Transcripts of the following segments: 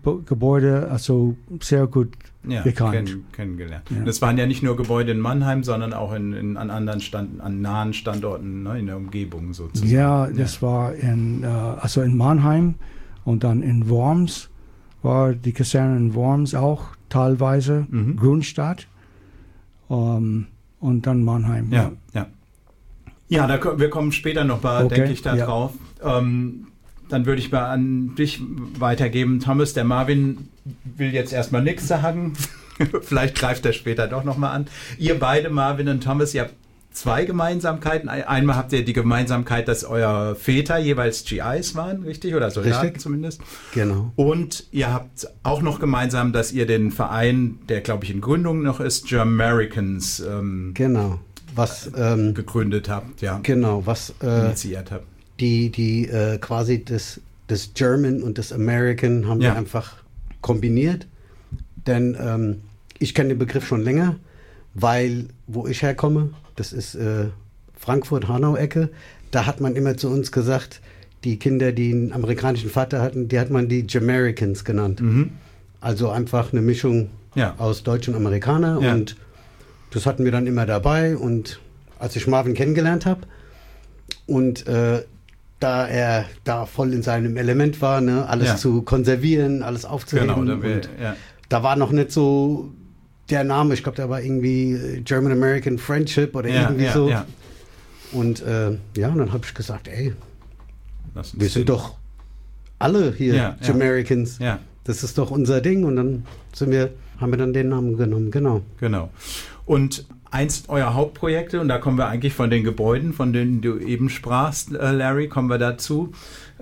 Gebäude also sehr gut bekannt. Kennengelernt. Ja. Das waren ja nicht nur Gebäude in Mannheim, sondern auch an nahen Standorten, ne, in der Umgebung sozusagen. Ja, das war in Mannheim und dann in Worms war die Kaserne in Worms auch teilweise, Grünstadt und dann Mannheim. Ja. Wir kommen später noch mal, denke ich, da drauf. Dann würde ich mal an dich weitergeben. Thomas, der Marvin will jetzt erstmal nichts sagen. Vielleicht greift er später doch nochmal an. Ihr beide, Marvin und Thomas, ihr habt zwei Gemeinsamkeiten. Einmal habt ihr die Gemeinsamkeit, dass euer Väter jeweils GIs waren, richtig? Oder Soldaten zumindest. Genau. Und ihr habt auch noch gemeinsam, dass ihr den Verein, der glaube ich in Gründung noch ist, Germamericans gegründet habt. Ja. Genau, was initiiert habt. Die quasi das German und das American haben wir einfach kombiniert. Denn ich kenne den Begriff schon länger, weil wo ich herkomme, das ist Frankfurt-Hanau-Ecke, da hat man immer zu uns gesagt, die Kinder, die einen amerikanischen Vater hatten, die hat man die Germamericans genannt. Also einfach eine Mischung aus Deutsch und Amerikaner. Und das hatten wir dann immer dabei. Und als ich Marvin kennengelernt habe und da er da voll in seinem Element war, ne, alles zu konservieren, alles aufzuheben. Genau, da war noch nicht so der Name, ich glaube, da war irgendwie German American Friendship oder irgendwie so. Ja. Und dann habe ich gesagt, ey, wir sind doch alle hier Germamericans. Ja. Das ist doch unser Ding. Und dann haben wir dann den Namen genommen, genau. Und eins eurer Hauptprojekte, und da kommen wir eigentlich von den Gebäuden, von denen du eben sprachst, Larry, kommen wir dazu.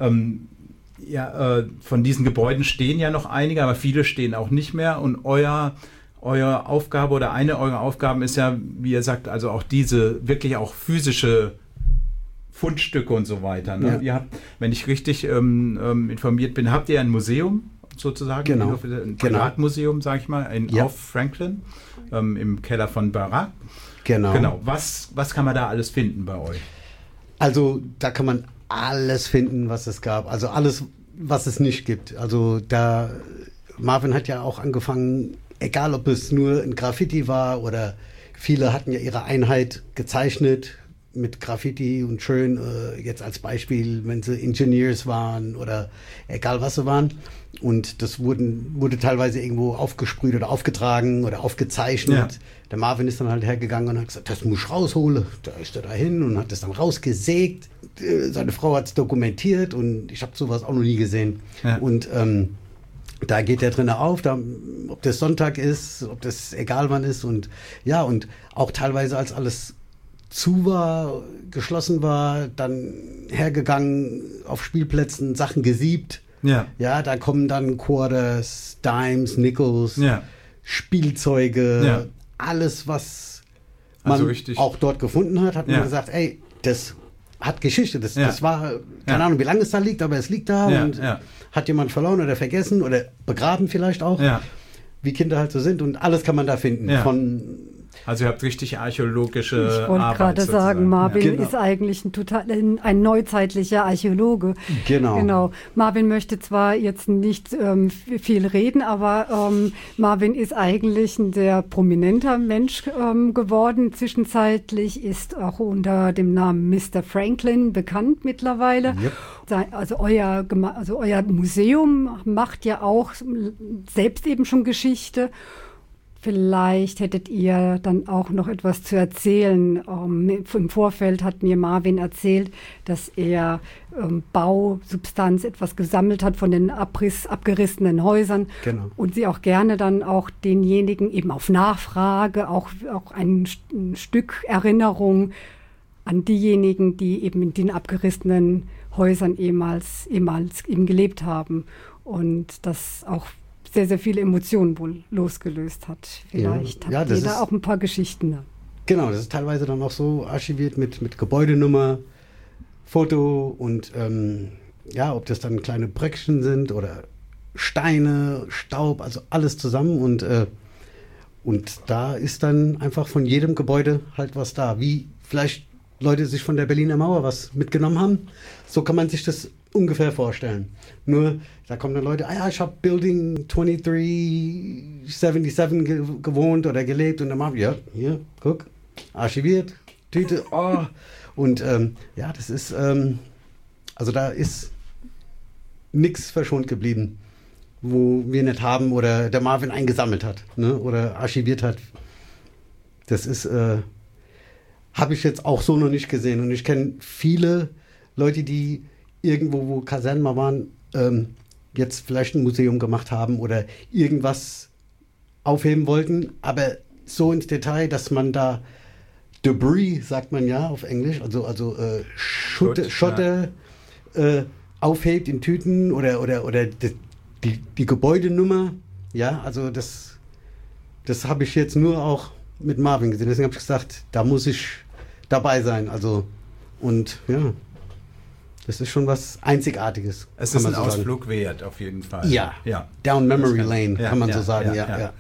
Von diesen Gebäuden stehen ja noch einige, aber viele stehen auch nicht mehr. Und eure Aufgabe oder eine eurer Aufgaben ist ja, wie ihr sagt, also auch diese wirklich auch physische Fundstücke und so weiter. Ne? Ja. Ihr habt, wenn ich richtig informiert bin, habt ihr ein Museum sozusagen, ein Privatmuseum, sage ich mal, auf Franklin, im Keller von Barak. Genau. Was kann man da alles finden bei euch? Also da kann man alles finden, was es gab. Also alles, was es nicht gibt. Also Marvin hat ja auch angefangen, egal ob es nur ein Graffiti war oder viele hatten ja ihre Einheit gezeichnet mit Graffiti und schön, jetzt als Beispiel, wenn sie Engineers waren oder egal was sie waren. Und das wurde teilweise irgendwo aufgesprüht oder aufgetragen oder aufgezeichnet. Ja. Der Marvin ist dann halt hergegangen und hat gesagt, das muss ich rausholen. Da ist er dahin und hat das dann rausgesägt. Seine Frau hat es dokumentiert und ich habe sowas auch noch nie gesehen. Ja. Und da geht der drin auf, ob das Sonntag ist, ob das egal wann ist. Und ja, und auch teilweise als alles zu war, geschlossen war, dann hergegangen, auf Spielplätzen Sachen gesiebt. Ja, da kommen dann Quarters, Dimes, Nickels, Spielzeuge, alles, was man auch dort gefunden hat man gesagt, ey, das hat Geschichte. Das war, keine Ahnung, wie lange es da liegt, aber es liegt da und hat jemand verloren oder vergessen oder begraben vielleicht auch, wie Kinder halt so sind und alles kann man da finden. Also ihr habt richtig archäologische Ich wollte gerade sagen, Marvin ist eigentlich ein neuzeitlicher Archäologe. Genau. Marvin möchte zwar jetzt nicht viel reden, aber Marvin ist eigentlich ein sehr prominenter Mensch geworden. Zwischenzeitlich ist auch unter dem Namen Mr. Franklin bekannt mittlerweile. Yep. Also euer Museum macht ja auch selbst eben schon Geschichte. Vielleicht hättet ihr dann auch noch etwas zu erzählen. Im Vorfeld hat mir Marvin erzählt, dass er Bausubstanz etwas gesammelt hat von den abgerissenen Häusern und sie auch gerne dann auch denjenigen eben auf Nachfrage, auch ein Stück Erinnerung an diejenigen, die eben in den abgerissenen Häusern ehemals eben gelebt haben und das auch sehr, sehr viele Emotionen wohl losgelöst hat. Vielleicht habt ihr da auch ein paar Geschichten. Genau, das ist teilweise dann auch so archiviert mit Gebäudenummer, Foto und ob das dann kleine Bröckchen sind oder Steine, Staub, also alles zusammen und da ist dann einfach von jedem Gebäude halt was da. Wie vielleicht Leute sich von der Berliner Mauer was mitgenommen haben, so kann man sich das ungefähr vorstellen. Nur, da kommen dann Leute, ich habe Building 2377 gewohnt oder gelebt und dann machen wir, hier, guck, archiviert, Tüte, Und das ist, also da ist nichts verschont geblieben, wo wir nicht haben oder der Marvin eingesammelt hat, ne, oder archiviert hat. Das ist, habe ich jetzt auch so noch nicht gesehen. Und ich kenne viele Leute, die irgendwo, wo Kasernen mal waren, jetzt vielleicht ein Museum gemacht haben oder irgendwas aufheben wollten, aber so ins Detail, dass man da Debris, sagt man ja auf Englisch, also Schotter aufhebt in Tüten oder die Gebäudenummer, ja, also das habe ich jetzt nur auch mit Marvin gesehen. Deswegen habe ich gesagt, da muss ich dabei sein. Also, und ja, das ist schon was Einzigartiges. Es ist ein Ausflug wert, auf jeden Fall. Ja. Down Memory Lane, kann man so sagen. Ja.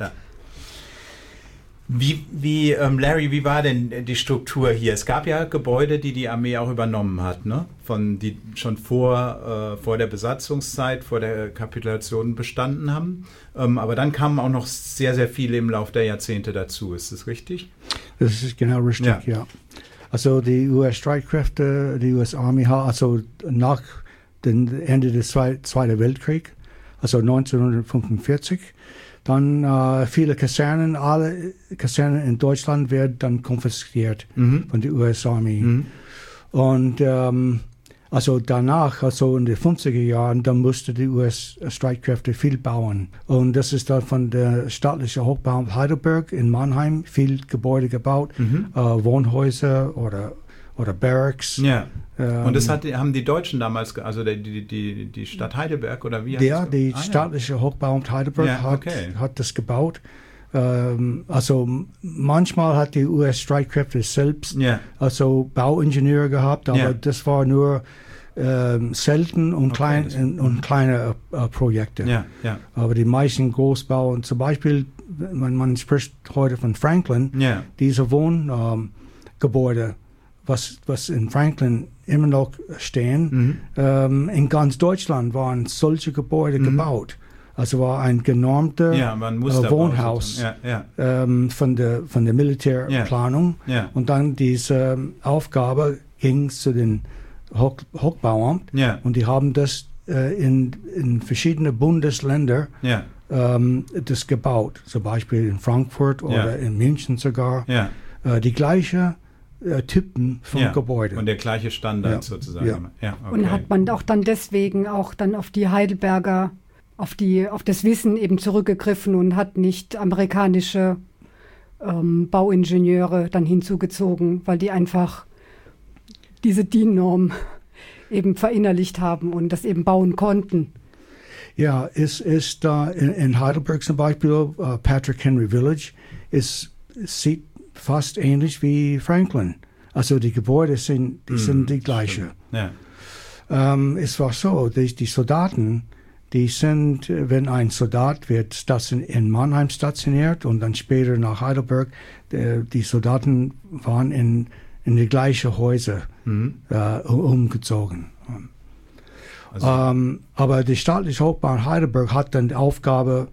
Wie Larry, wie war denn die Struktur hier? Es gab ja Gebäude, die Armee auch übernommen hat, ne? Die schon vor der Besatzungszeit, vor der Kapitulation bestanden haben. Aber dann kamen auch noch sehr, sehr viele im Laufe der Jahrzehnte dazu. Ist das richtig? Das ist genau richtig, ja. Also die US-Streitkräfte, die US-Army, also nach dem Ende des Zweiten Weltkriegs, also 1945, dann viele Kasernen, alle Kasernen in Deutschland werden dann konfisziert von der US-Army. Und also danach, also in den 50er Jahren, dann musste die US-Streitkräfte viel bauen. Und das ist dann von der staatlichen Hochbauamt Heidelberg in Mannheim viel Gebäude gebaut, Wohnhäuser oder Barracks. Ja. Und das haben die Deutschen damals, also die Stadt Heidelberg oder wie? Ja, die staatliche Hochbauamt Heidelberg hat das gebaut. Also manchmal hat die US-Streitkräfte selbst also Bauingenieure gehabt, aber das war nur selten und kleine Projekte. Aber die meisten Großbauen, zum Beispiel, man spricht heute von Franklin, diese Wohngebäude, was in Franklin immer noch stehen, in ganz Deutschland waren solche Gebäude gebaut. Also war ein genormter Wohnhaus von der Militärplanung. Und dann diese Aufgabe ging zu den Hochbauamt und die haben das in verschiedene Bundesländer das gebaut. Zum Beispiel in Frankfurt oder in München sogar. Die gleiche Typen von Gebäuden. Und der gleiche Standard sozusagen. Und hat man auch dann deswegen auch dann auf die Heidelberger auf das Wissen eben zurückgegriffen und hat nicht amerikanische Bauingenieure dann hinzugezogen, weil die einfach diese DIN-Norm eben verinnerlicht haben und das eben bauen konnten. Ja, es ist in Heidelberg zum Beispiel, Patrick Henry Village, sieht fast ähnlich wie Franklin. Also die Gebäude sind die gleichen. Es war so, die Soldaten, die sind, wenn ein Soldat wird in Mannheim stationiert und dann später nach Heidelberg, die Soldaten waren in die gleichen Häuser umgezogen. Also. Aber die staatliche Hochbahn Heidelberg hat dann die Aufgabe,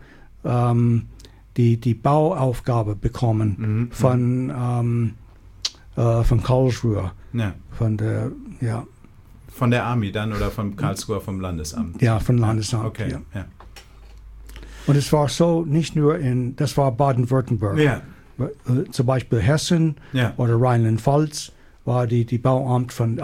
die Bauaufgabe bekommen von Karlsruhe. Von der Army dann oder von Karlsruhe vom Landesamt? Ja, vom Landesamt. Okay. Ja. Und es war so, nicht nur das war Baden-Württemberg. Zum Beispiel Hessen oder Rheinland-Pfalz war die Bauamt von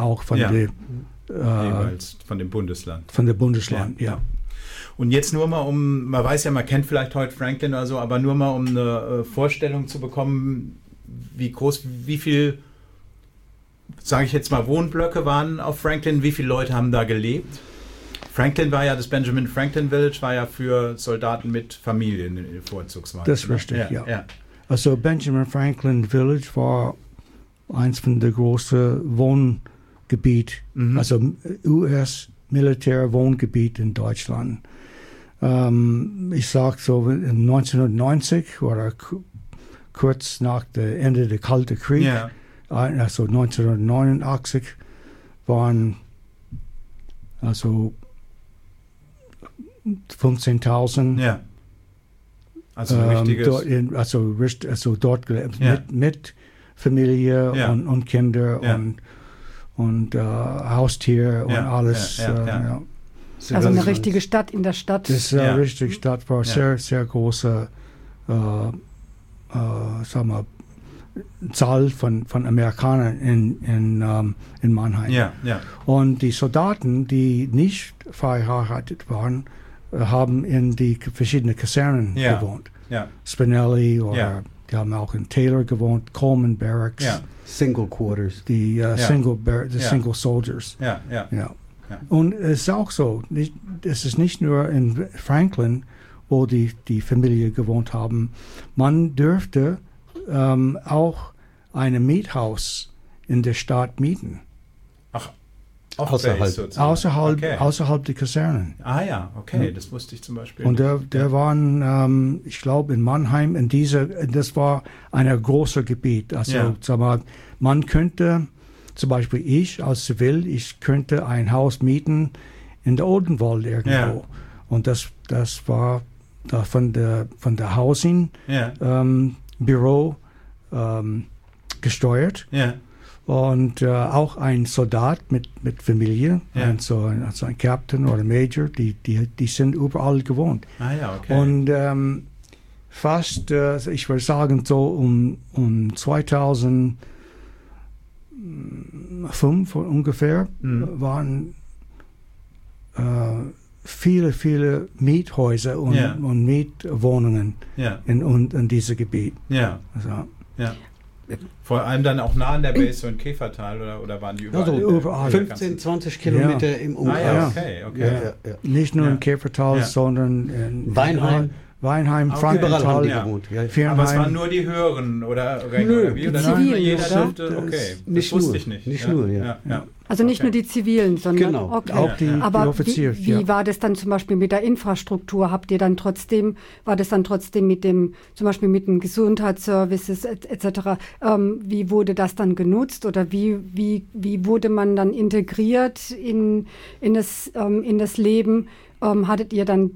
dem Bundesland. Von dem Bundesland, ja. Und jetzt nur mal man weiß ja, man kennt vielleicht heute Franklin oder so, aber nur mal um eine Vorstellung zu bekommen, wie viel, sage ich jetzt mal, Wohnblöcke waren auf Franklin, wie viele Leute haben da gelebt? Franklin war ja, das Benjamin Franklin Village war ja für Soldaten mit Familien vorzugsweise. Das ist richtig, ja. Also Benjamin Franklin Village war eins von der großen Wohngebieten, also US-Militär-Wohngebiet in Deutschland. Ich sage so 1990 oder kurz nach dem Ende des Kalten Krieges, also 1989, waren also 15.000. Ja. Also ein richtiges... dort gelebt, mit Familie und Kinder und Haustier und alles. Also eine richtige Stadt in der Stadt. Das ist eine richtige Stadt, war sehr, sehr große Zahl von Amerikanern in Mannheim. Ja, ja. Und die Soldaten, die nicht verheiratet waren, haben in die verschiedenen Kasernen gewohnt. Ja. Spinelli oder die haben auch in Taylor gewohnt, Coleman Barracks. Ja. Single Quarters. Die Single Soldiers. Ja. Und es ist auch so, es ist nicht nur in Franklin, wo die Familie gewohnt haben. Man dürfte auch ein Miethaus in der Stadt mieten. Ach, außerhalb der Kasernen. Ah ja, okay, das wusste ich zum Beispiel. Und der waren, ich glaube, in Mannheim, das war ein großes Gebiet. Also sag mal, man könnte, zum Beispiel ich als Zivil, ich könnte ein Haus mieten in der Odenwald irgendwo. Ja. Und das war von der Housing Büro gesteuert. Ja. Und auch ein Soldat mit Familie, also ein Captain oder Major, die sind überall gewohnt. Ah ja, okay. Und fast, ich würde sagen, so um 2005 ungefähr waren viele Miethäuser und Mietwohnungen in diesem Gebiet. Ja. Also, ja. Vor allem dann auch nah an der Base und Käfertal oder waren die überall? Also überall. 15, 20 Kilometer im Umkreis. Ah, ja, okay. Ja. Nicht nur in Käfertal, sondern in Weinheim, Frankenthal, Aber es waren nur die höheren oder wie? Oder Zivil, jeder oder? Dürfte, okay, das wusste ich nicht. Nicht nur. Also nicht nur die Zivilen, sondern auch die Offiziere. Wie war das dann zum Beispiel mit der Infrastruktur? War das dann trotzdem mit dem, zum Beispiel mit den Gesundheitsservices etc., wie wurde das dann genutzt oder wie wurde man dann integriert in das Leben? Hattet ihr dann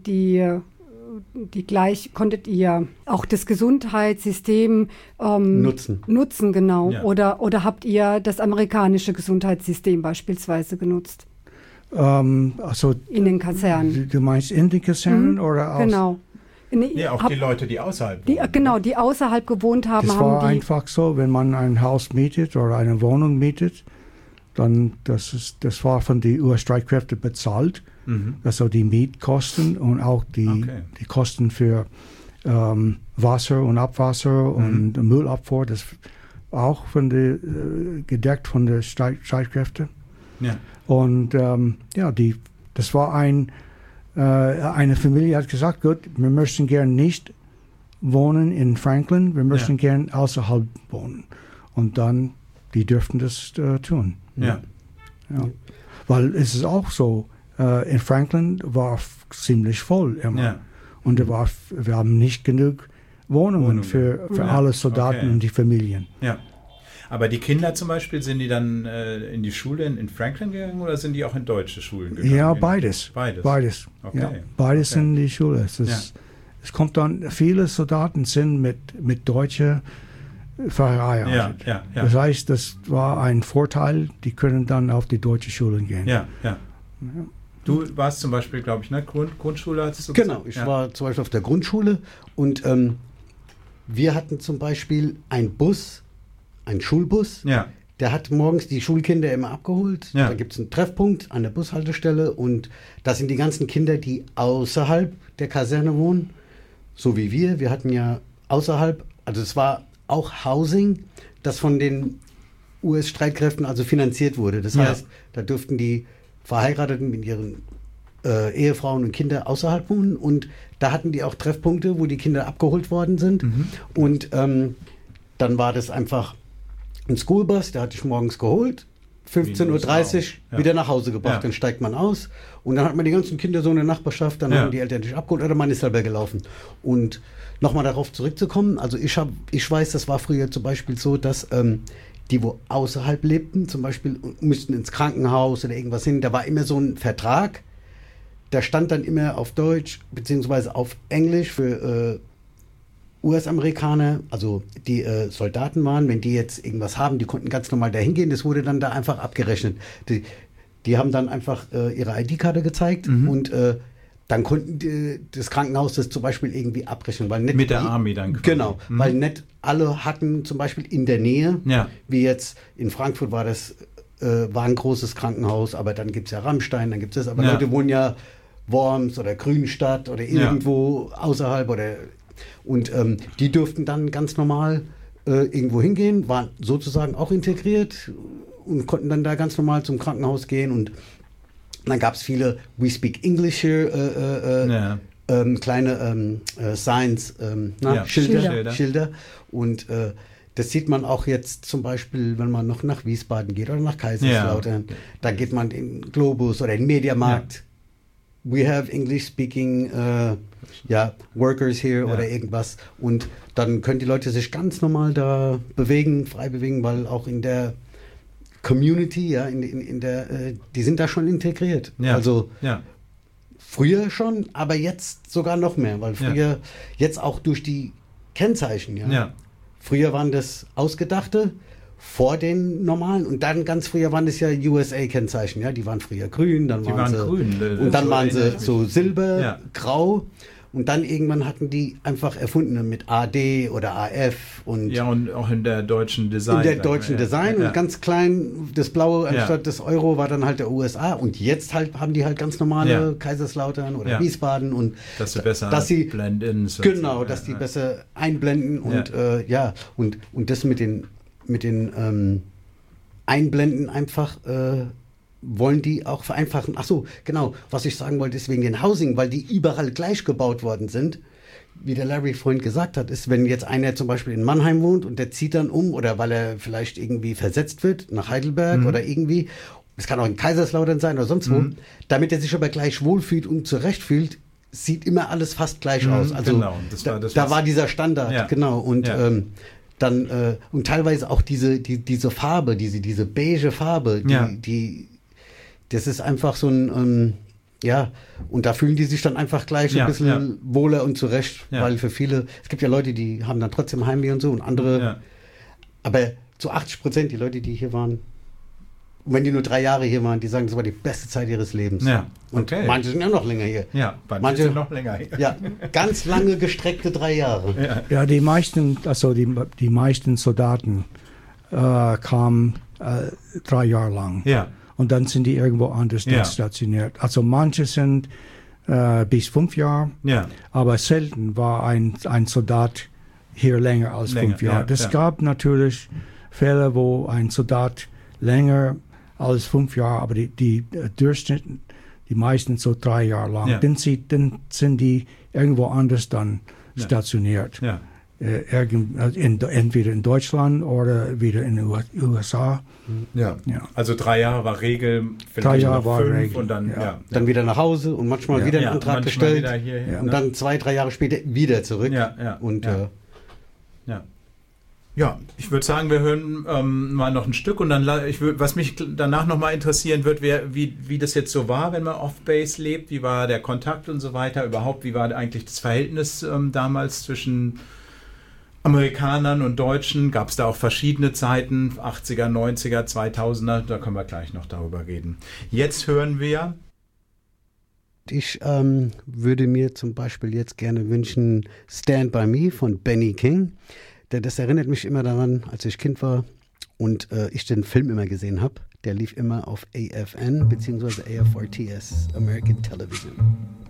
konntet ihr auch das Gesundheitssystem nutzen genau. Ja. Oder habt ihr das amerikanische Gesundheitssystem beispielsweise genutzt? Also in den Kasernen. Du meinst in den Kasernen oder aus? Genau. Nee, auch die Leute, die außerhalb wohnen. Genau, die außerhalb gewohnt haben. Das war einfach so, wenn man ein Haus mietet oder eine Wohnung mietet, dann das war von den US-Streitkräften bezahlt. Also die Mietkosten und auch die Kosten für Wasser und Abwasser und Müllabfuhr, das auch gedeckt von den Streitkräften. Ja. Und das war eine Familie, hat gesagt, gut, wir möchten gern nicht wohnen in Franklin, wir möchten gern außerhalb wohnen. Und dann, die dürften das tun. Ja. Weil es ist auch so, in Franklin war ziemlich voll immer. Ja. Und wir haben nicht genug Wohnungen für alle Soldaten und die Familien. Ja. Aber die Kinder zum Beispiel, sind die dann in die Schule in Franklin gegangen oder sind die auch in deutsche Schulen gegangen? Ja, beides. Okay. Ja, beides in die Schule. Es kommt dann, viele Soldaten sind mit Deutschen verheiratet. Ja. Das heißt, das war ein Vorteil, die können dann auf die deutsche Schulen gehen. Ja. Du warst zum Beispiel, glaube ich, Grundschule, hattest du gesagt? Genau, ich war zum Beispiel auf der Grundschule und wir hatten zum Beispiel einen Schulbus, der hat morgens die Schulkinder immer abgeholt. Da gibt es einen Treffpunkt an der Bushaltestelle und das sind die ganzen Kinder, die außerhalb der Kaserne wohnen, so wie wir. Wir hatten ja außerhalb, also es war auch Housing, das von den US-Streitkräften also finanziert wurde. Das heißt, da durften die Verheirateten mit ihren Ehefrauen und Kindern außerhalb wohnen und da hatten die auch Treffpunkte, wo die Kinder abgeholt worden sind und dann war das einfach ein Schoolbus, der hat dich morgens geholt, 15:30 Uhr wieder nach Hause gebracht, dann steigt man aus und dann hat man die ganzen Kinder so in der Nachbarschaft, dann haben die Eltern dich abgeholt oder man ist selber gelaufen. Und nochmal darauf zurückzukommen, also ich weiß, das war früher zum Beispiel so, dass die wo außerhalb lebten, zum Beispiel müssten ins Krankenhaus oder irgendwas hin, da war immer so ein Vertrag, da stand dann immer auf Deutsch beziehungsweise auf Englisch für US-Amerikaner, also die Soldaten waren, wenn die jetzt irgendwas haben, die konnten ganz normal da hingehen, das wurde dann da einfach abgerechnet. Die haben dann einfach ihre ID-Karte gezeigt und dann konnten das Krankenhaus das zum Beispiel irgendwie abrechnen. Weil nicht mit der Army dann quasi. Genau, weil nicht alle hatten zum Beispiel in der Nähe, wie jetzt in Frankfurt war ein großes Krankenhaus, aber dann gibt es ja Rammstein, dann gibt es das, aber Leute wohnen ja Worms oder Grünstadt oder irgendwo außerhalb und die durften dann ganz normal irgendwo hingehen, waren sozusagen auch integriert und konnten dann da ganz normal zum Krankenhaus gehen und dann gab es viele We Speak English here, kleine Signs, Schilder. Und das sieht man auch jetzt zum Beispiel, wenn man noch nach Wiesbaden geht oder nach Kaiserslautern. Da geht man in Globus oder in den Mediamarkt. We have English speaking workers here oder irgendwas. Und dann können die Leute sich ganz normal da frei bewegen, weil auch in der Community, die sind da schon integriert. Also früher schon, aber jetzt sogar noch mehr, weil früher, jetzt auch durch die Kennzeichen, früher waren das ausgedachte vor den normalen und dann ganz früher waren das ja USA-Kennzeichen, die waren früher grün, dann waren sie grün, und dann waren sie so silber, grau. Und dann irgendwann hatten die einfach erfunden mit AD oder AF. Und auch in der deutschen Design. In der deutschen Design und ganz klein, das Blaue anstatt des Euro war dann halt der USA. Und jetzt halt haben die halt ganz normale Kaiserslautern oder Wiesbaden. Und dass sie besser blenden. Genau, dass die besser einblenden. Und und das mit den Einblenden einfach wollen die auch vereinfachen. Ach so, genau, was ich sagen wollte, ist wegen den Housing, weil die überall gleich gebaut worden sind. Wie der Larry vorhin gesagt hat, ist, wenn jetzt einer zum Beispiel in Mannheim wohnt und der zieht dann um oder weil er vielleicht irgendwie versetzt wird nach Heidelberg oder irgendwie, es kann auch in Kaiserslautern sein oder sonst wo, damit er sich aber gleich wohlfühlt und zurechtfühlt, sieht immer alles fast gleich aus. Also genau, da war dieser Standard, genau. Und dann und teilweise auch diese Farbe, diese beige Farbe, das ist einfach so ein, und da fühlen die sich dann einfach gleich ein bisschen wohler und zurecht, weil für viele, es gibt ja Leute, die haben dann trotzdem Heimweh und so und andere, aber zu 80% die Leute, die hier waren, und wenn die nur 3 Jahre hier waren, die sagen, das war die beste Zeit ihres Lebens. Ja, und manche sind ja noch länger hier. Ja, manche sind noch länger hier. Ja, ganz lange gestreckte 3 Jahre. Ja, die meisten Soldaten kamen 3 Jahre lang. Ja. Und dann sind die irgendwo anders stationiert. Also manche sind bis 5 Jahre, aber selten war ein Soldat hier länger als 5 Jahre. Es gab natürlich Fälle, wo ein Soldat länger als 5 Jahre, aber die Durchschnitt, die meisten so 3 Jahre lang. Dann sind die irgendwo anders dann stationiert. Ja. Entweder in Deutschland oder wieder in den USA. Ja. Also 3 Jahre war Regel, vielleicht 3 Jahre noch 5 war Regel. Und dann, dann wieder nach Hause und manchmal wieder einen Antrag gestellt. Und dann 2, 3 Jahre später wieder zurück. Ja, ich würde sagen, wir hören mal noch ein Stück und dann, was mich danach nochmal interessieren wird, wie das jetzt so war, wenn man off-base lebt, wie war der Kontakt und so weiter, überhaupt, wie war eigentlich das Verhältnis damals zwischen Amerikanern und Deutschen, gab es da auch verschiedene Zeiten, 80er, 90er, 2000er, da können wir gleich noch darüber reden. Jetzt hören wir... Ich würde mir zum Beispiel jetzt gerne wünschen Stand By Me von Benny King. Das erinnert mich immer daran, als ich Kind war und ich den Film immer gesehen habe. Der lief immer auf AFN bzw. AFRTS, American Television.